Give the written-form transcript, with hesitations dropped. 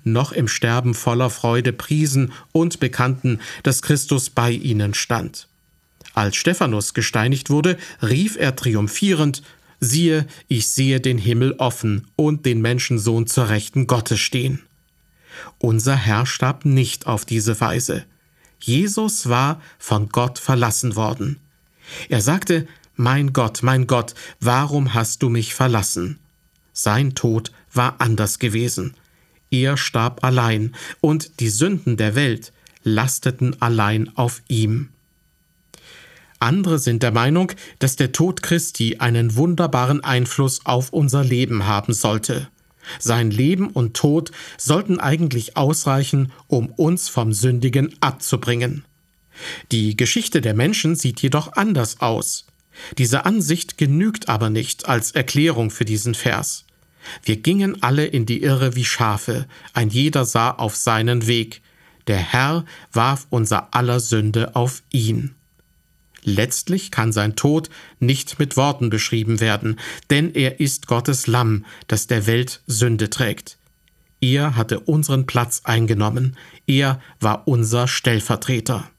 noch im Sterben voller Freude priesen und bekannten, dass Christus bei ihnen stand. Als Stephanus gesteinigt wurde, rief er triumphierend: »Siehe, ich sehe den Himmel offen und den Menschensohn zur Rechten Gottes stehen.« Unser Herr starb nicht auf diese Weise. Jesus war von Gott verlassen worden. Er sagte: »Mein Gott, warum hast du mich verlassen?« Sein Tod war anders gewesen. Er starb allein, und die Sünden der Welt lasteten allein auf ihm. Andere sind der Meinung, dass der Tod Christi einen wunderbaren Einfluss auf unser Leben haben sollte. Sein Leben und Tod sollten eigentlich ausreichen, um uns vom Sündigen abzubringen. Die Geschichte der Menschen sieht jedoch anders aus. Diese Ansicht genügt aber nicht als Erklärung für diesen Vers. Wir gingen alle in die Irre wie Schafe, ein jeder sah auf seinen Weg. Der Herr warf unser aller Sünde auf ihn. Letztlich kann sein Tod nicht mit Worten beschrieben werden, denn er ist Gottes Lamm, das der Welt Sünde trägt. Er hatte unseren Platz eingenommen, er war unser Stellvertreter.